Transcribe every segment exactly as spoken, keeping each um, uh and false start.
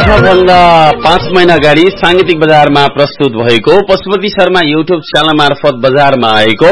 आजभन्दा पाँच महिना अगाडि सांगीतिक बजारमा प्रस्तुत भएको पशुपति शर्मा युट्युब च्यानल मार्फत बजारमा आएको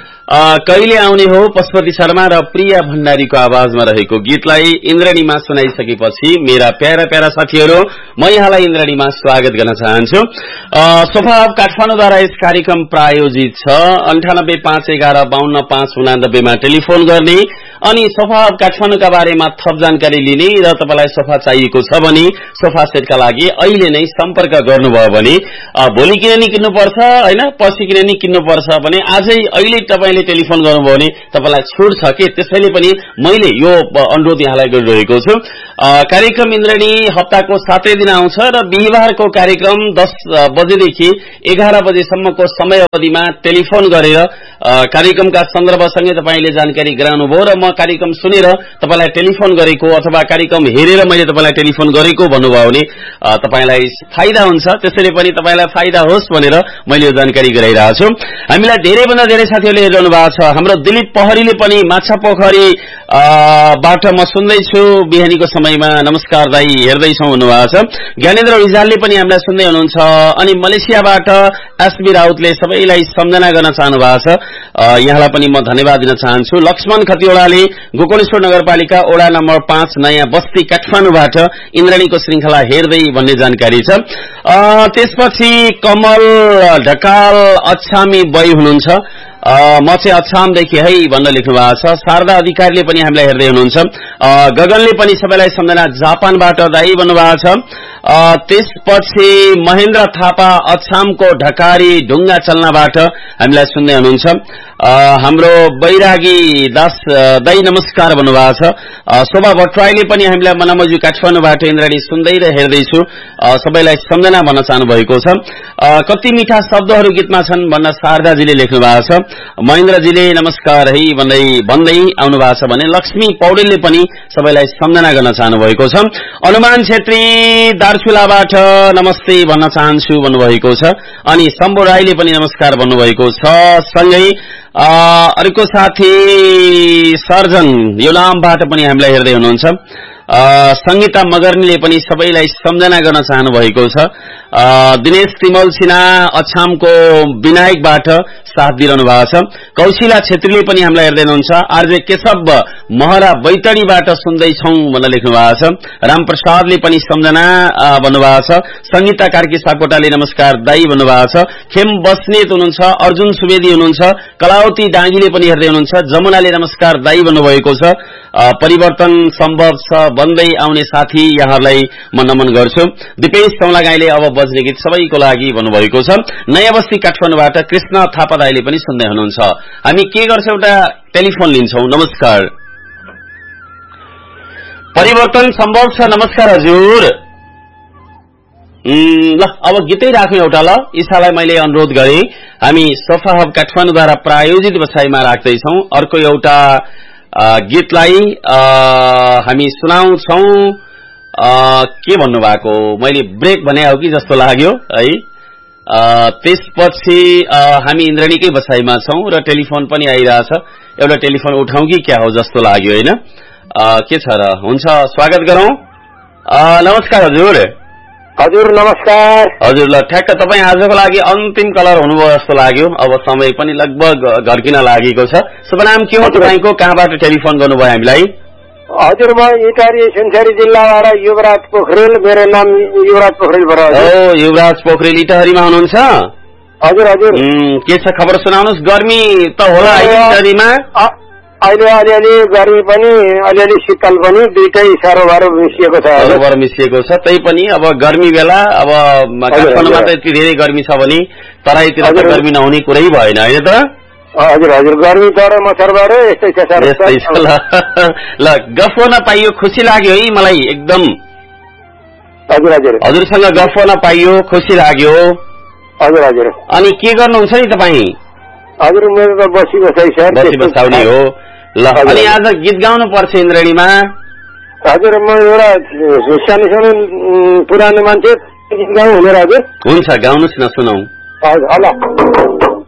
कहिले आउने हो पशुपति शर्मा र प्रिया भण्डारीको आवाजमा रहेको गीतलाई इन्द्रणीमा सुनाइसकेपछि मेरा प्यारा प्यारा साथीहरू म यहाँलाई इन्द्रणीमा स्वागत गर्न चाहन्छु। सोफा हब काठमाडौँद्वारा यस कार्यक्रम प्रायोजित छ। अन्ठानब्बे पाँच एघार बाहन्न पाँच उनानब्बेमा टेलिफोन गर्ने अनि सोफा हब काठमाडौँका बारेमा थप जानकारी लिने र तपाईलाई सोफा चाहिएको छ भने सोफा सेटका लागि अहिले नै सम्पर्क गर्नुभयो भने भोलि किन नि किन्नुपर्छ हैन, पछि किन नि किन्नुपर्छ भने आजै अहिले तपाईले टेलिफोन गर्नुभयो भने तपाईलाई छुट छ के, त्यसैले पनि मैले यो अनुरोध यहाँलाई गरिरहेको छु। कार्यक्रम इन्द्रणी हप्ताको सातै दिन आउँछ र बिहीबारको कार्यक्रम दस बजेदेखि एघार बजेसम्मको समय अवधिमा टेलिफोन गरेर कार्यक्रमका सन्दर्भसँगै तपाईले जानकारी गराउनुभयो र म कार्यक्रम सुनेर तपाईलाई टेलिफोन गरेको अथवा कार्यक्रम हेरेर मैले तपाईलाई टेलिफोन गरेको भन्नुभयो भने तपाईलाई फाइदा हुन्छ। त्यसैले पनि तपाईलाई फाइदा होस् भनेर मैले यो जानकारी गराइरहेको छु। हामीलाई धेरै भन्दा धेरै साथीहरूले हेरिरहनु भएको छ। हाम्रो दिलीप पहरीले पनि माछापोखरी बाट म सुन्दैछु बिहानीको समयमा, नमस्कार दाई हेर्दैछौ भन्नुभएको छ। ज्ञानेन्द्र रिजालले पनि हामीलाई सुन्दै हुनुहुन्छ अनि मलेसियाबाट एसबी राउतले सबैलाई सम्झना गर्न चाहनु भएको छ, यहाँलाई पनि म धन्यवाद दिन चाहन्छु। लक्ष्मण खतिवड़ाले गोकर्णेश्वर नगरपालिका वडा नम्बर पाँच नयाँ बस्ती काठमाडौँबाट इन्द्रणीको श्रृंखला हेर्दै भन्ने जानकारी छ। त्यसपछि कमल ढकाल अछामी बई हुनुहुन्छ, म चाहिँ अछामदेखि है भनेर लेख्नु भएको छ। शारदा अधिकारीले पनि हामीलाई हेर्दै हुनुहुन्छ। गगनले पनि सबैलाई सम्झना जापानबाट दाई भन्नुभएको छ। त्यसपछि महेन्द्र थापा अछामको ढकारी ढुङ्गा चल्नाबाट हामीलाई सुन्दै हुनुहुन्छ। हाम्रो बैरागी दास दाई नमस्कार भन्नुभएको छ। शोभा भट्टराईले पनि हामीलाई मनामजु काठमाडौँबाट इन्द्रणी सुन्दै र हेर्दैछु सबैलाई सम्झना भन्न चाहनु भएको छ। कति मिठा शब्दहरू गीतमा छन् भन्न शारदाजीले लेख्नु भएको छ। महेन्द्रजीले नमस्कार है भन्दै भन्दै आउनु भएको छ भने लक्ष्मी पौडेलले पनि सबैलाई सम्झना गर्न चाहनु भएको छ। अनुमान छेत्री दार्चुलाबाट नमस्ते भन्न चाहन्छु भन्नुभएको छ अनि शम्भु राईले पनि नमस्कार भन्नुभएको छ। सँगै अर्को साथी सर्जन योलामबाट पनि हामीलाई हेर्दै हुनुहुन्छ। संगीता मगर्नीले पनि सबैलाई सम्झना गर्न चाहनु भएको छ। दिनेश तिमल सिन्हा अछामको विनायकबाट साथ दिइरहनु भएको छ। कौशिला छेत्रीले पनि हामीलाई हेर्दै हुनुहुन्छ। आरजे केशव महरा बैतडीबाट सुन्दैछौ भनेर लेख्नु भएको छ। रामप्रसादले पनि सम्झना भन्नुभएको छ। संगीता कार्की सापकोटाले नमस्कार दाई भन्नुभएको छ। खेम बस्नेत हुनुहुन्छ। अर्जुन सुवेदी हुनुहुन्छ। कलावती डाँगीले पनि हेर्दै हुनुहुन्छ। जमुनाले नमस्कार दाई भन्नुभएको छ। परिवर्तन सम्भव छ भन्दै आउने साथी यहाँलाई म नमन गर्छु। दिपेश चौलागाईले अब बज्ने गीत सबैको लागि भन्नुभएको छ। नयाँ बस्ती काठमाडौँबाट कृष्ण थापा दाईले पनि सुन्दै हुनुहुन्छ। हामी के गर्छौं, एउटा टेलिफोन लिन्छौं। नमस्कार, परिवर्तन सम्भव छ। नमस्कार हजुर। ल अब गीतै राख्नु एउटा। ल ईशालाई मैले अनुरोध गरे। हामी सोफा हब काठमाडौँद्वारा प्रायोजित बसाइमा राख्दैछौं अर्को एउटा गीतलाई हामी सुनाउँछौ। के भन्नुभएको, मैले ब्रेक भने हो कि जस्तो लाग्यो है। त्यसपछि हामी इन्द्रणीकै बसाइमा छौं र टेलिफोन पनि आइरहेछ। एउटा टेलिफोन उठाउँ कि क्या हो जस्तो लाग्यो हैन। के छ र, हुन्छ स्वागत गरौं। नमस्कार हजुर। हजुर नमस्कार। हजुर ल ठ्याक्क तपाईँ आजको लागि अन्तिम कलर हुनुभयो जस्तो लाग्यो। अब समय पनि लगभग घर्किन लागेको छ। शुभ नाम के हो तपाईको, कहाँबाट टेलिफोन गर्नुभयो हामीलाई? हजुर म इटारी सुनसरी जिल्लाबाट युवराज पोखरेल, मेरो नाम युवराज पोखरेलबाट। ओ युवराज पोखरेल इटारीमा हुनुहुन्छ? हजुर हजुर। के छ खबर सुनाउनुस्। गर्मी त होला इटारीमा? अहिले अलिअलि गर्मी पनि अलिअलि शीतल पनि दुईटै सरोवर मिसिएको छ। सरोवर मिसिएको छ। त्यही पनि अब गर्मी बेला अब काठमाडौँमा त यति धेरै गर्मी छ भने तराईतिर त गर्मी नहुने कुरै भएन हैन त? हजुर हजुर, गर्मी तर मच्छरबाट यस्तै छ सर। यस्तै छ। ल गफ गर्न पाइयो, खुसी लाग्यो है मलाई एकदम। हजुर हजुर, हजुरसँग गफ गर्न पाइयो, खुसी लाग्यो। हजुर हजुर। अनि के गर्नुहुन्छ नि तपाईँ? हजुर मेरो त बसी बसाइ सर। बसी बसाउने हो। ल अनि आज गीत गाउनु पर्छ इन्द्रणीमा। हजुर म एउटा सानो सानो पुरानो मान्छे गीत गाउँ हुने हजुर। हुन्छ गाउनुस् न, सुनाऊ। हजुर।